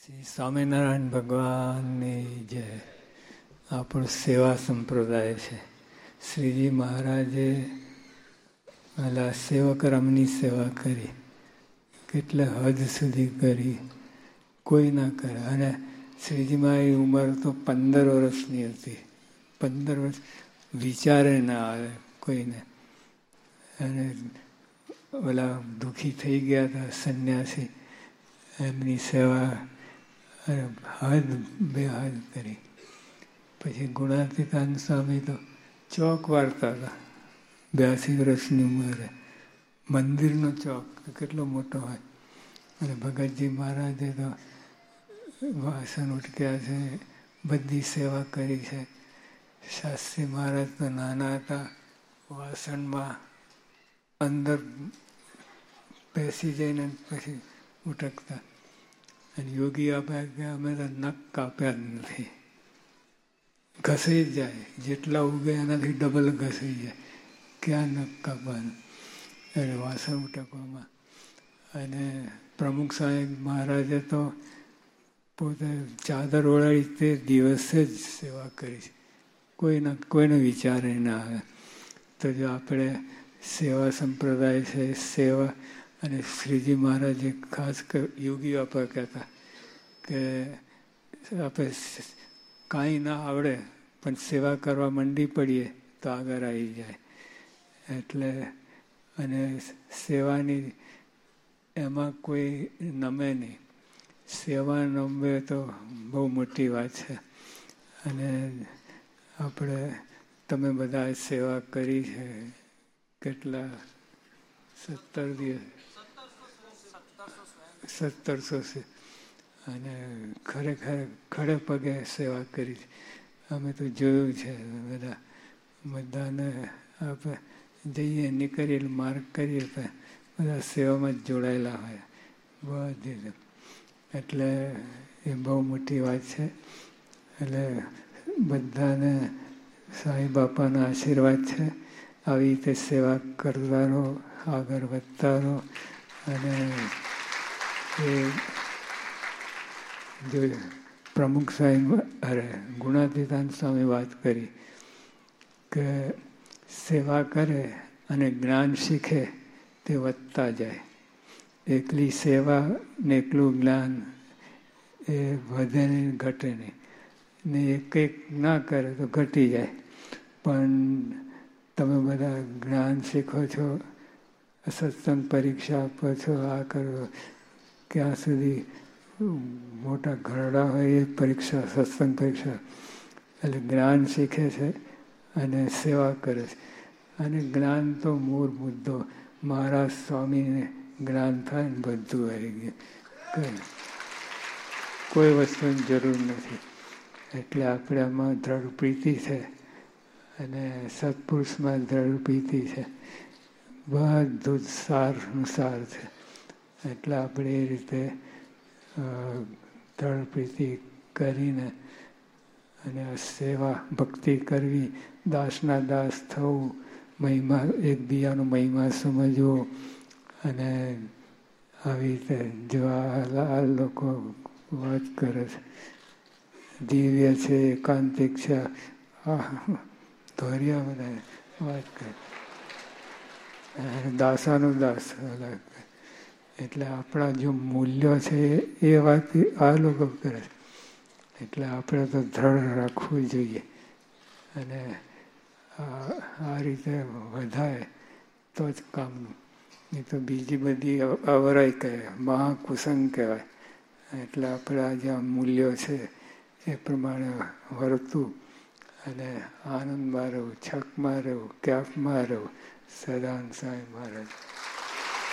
શ્રી સ્વામિનારાયણ ભગવાનની જય. આપણો સેવા સંપ્રદાય છે. શ્રીજી મહારાજે આલા સેવકરામની સેવા કરી, કેટલા હદ સુધી કરી, કોઈ ના કરે. અને શ્રીજી મારી ઉંમર તો 15 વર્ષની હતી. 15 વર્ષ વિચારે ના આવે કોઈને. અને ઓલા દુઃખી થઈ ગયા હતા સંન્યાસી, એમની સેવા હદ બેહદ કરી. પછી ગુણાતીતાન સ્વામી તો ચોક વાળતા હતા 82 વર્ષની ઉંમરે. મંદિરનો ચોક કેટલો મોટો હોય. અને ભગતજી મહારાજે તો વાસણ ઉટક્યા છે, બધી સેવા કરી છે. શાસ્ત્રી મહારાજ તો નાના હતા, વાસણમાં અંદર બેસી જઈને પછી ઉટકતા. અને યોગી આપ્યા કે અમે તો નખ કાપ્યા જ નથી, ઘસાઈ જાય, જેટલા ઉગે એનાથી ડબલ ઘસાઈ જાય, ક્યાં નખ કાપવાનું. એટલે વાસણ ઉટકવામાં. અને પ્રમુખ સાહેબ મહારાજે તો પોતે ચાદર ઓળાડી તે દિવસે જ સેવા કરી છે. કોઈને વિચારે ના આવે. તો જો આપણે સેવા સંપ્રદાય છે, સેવા. અને શ્રીજી મહારાજે ખાસ યોગી બાપા કહેતા કે આપણે કાંઈ ના આવડે પણ સેવા કરવા મંડી પડીએ તો આગળ આવી જાય. એટલે અને સેવાની એમાં કોઈ નમે નહીં. સેવા નમે તો બહુ મોટી વાત છે. અને આપણે તમે બધા સેવા કરી છે. કેટલા 1700 અને ખરેખર ખડે પગે સેવા કરી છે. અમે તો જોયું છે. બધાને આપણે જઈએ, નીકળીએ, માર્ગ કરીએ, બધા સેવામાં જ જોડાયેલા હોય બધી. એટલે એ બહુ મોટી વાત છે. એટલે બધાને સાંઈ બાપાના આશીર્વાદ છે. આવી રીતે સેવા કરતા રહો, આગળ વધતા રહો. અને એ જો પ્રમુખ સાહેબ ગુણાતીતાન સ્વામી વાત કરી કે સેવા કરે અને જ્ઞાન શીખે તે વધતા જાય. એકલી સેવા ને એકલું જ્ઞાન એ વધે નહીં, ઘટે નહીં. ને એક ના કરે તો ઘટી જાય. પણ તમે બધા જ્ઞાન શીખો છો, સત્સંગ પરીક્ષા આપો છો, આ કરો, ક્યાં સુધી મોટા ઘરડા હોય એ પરીક્ષા, સત્સંગ પરીક્ષા. એટલે જ્ઞાન શીખે છે અને સેવા કરે છે. અને જ્ઞાન તો મૂળ મુદ્દો. મહારાજ સ્વામીને જ્ઞાન થાય ને બધું આવી ગયું. કોઈ વસ્તુની જરૂર નથી. એટલે આપણે આમાં દ્રઢ પ્રીતિ છે અને સત્પુરુષમાં દ્રઢ પ્રીતિ છે. બધું જ સારનું સાર છે. એટલે આપણે એ રીતે દ્રઢ પ્રીતિ કરીને અને સેવા ભક્તિ કરવી, દાસના દાસ થવું, મહિમા એકબીજાનો મહિમા સમજવો. અને આવી રીતે જો આ લોકો વાત કરે છે, દિવ્ય છે, એકાંતિક છે, ધોર્યા બધા વાત કરે, દાસાનો દાસ. એટલે આપણા જો મૂલ્યો છે એ વાત આ લોકો કરે છે. એટલે આપણે તો દ્રઢ રાખવું જોઈએ. અને આ રીતે વધાય તો જ કામનું. નહીં તો બીજી બધી અવરાય કહે, મહાકુસંગ કહેવાય. એટલે આપણા જે મૂલ્યો છે એ પ્રમાણે વર્તવું અને આનંદમાં રહેવું, છકમાં રહેવું, કેફમાં રહેવું. સદાન સાંઈ મહારાજ.